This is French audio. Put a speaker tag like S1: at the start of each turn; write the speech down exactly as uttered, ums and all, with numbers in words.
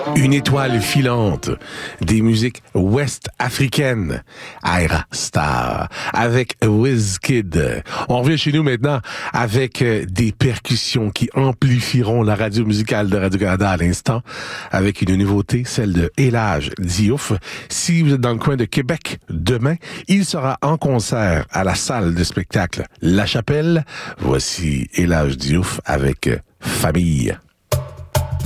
S1: Une étoile filante des musiques ouest-africaines, Ayra Starr, avec Wizkid. On revient chez nous maintenant avec des percussions qui amplifieront la radio musicale de Radio-Canada à l'instant, avec une nouveauté, celle de Elhadj Diouf. Si vous êtes dans le coin de Québec, demain, il sera en concert à la salle de spectacle La Chapelle. Voici Elhadj Diouf avec Famille.